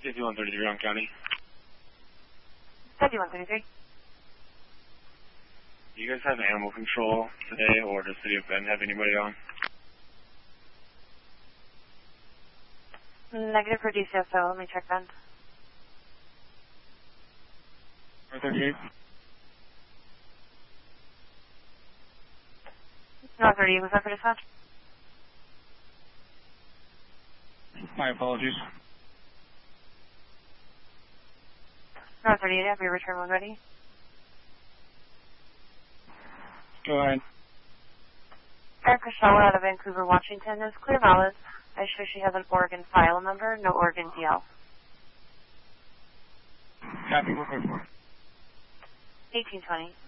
5133, Round County. 5133. Do you guys have animal control today, or does City of Bend have anybody on? Negative for DCSO. Let me check then. 438? No, 30. Was that for dispatch? My apologies. No, 38. Have your return one ready? Go ahead. Erica Shaw out of Vancouver, Washington is clear valid. I show she has an Oregon file number, no Oregon DL. Copy, 444. 1820.